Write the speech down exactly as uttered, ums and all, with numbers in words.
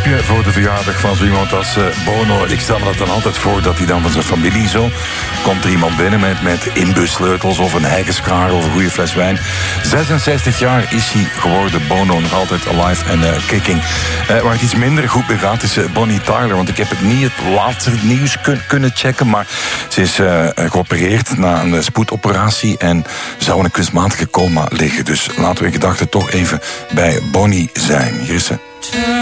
tipje voor de verjaardag van zo iemand als uh, Bono. Ik stel me dat dan altijd voor dat hij dan van zijn familie zo... komt er iemand binnen met, met inbussleutels of een heigenskaar of een goede fles wijn. zesenzestig jaar is hij geworden, Bono, nog altijd alive en uh, kicking. Uh, waar het iets minder goed mee gaat is uh, Bonnie Tyler, want ik heb het niet het laatste nieuws kun, kunnen checken, maar ze is uh, geopereerd na een spoedoperatie en zou een kunstmatige coma liggen. Dus laten we in gedachten toch even bij Bonnie zijn. Hier is ze.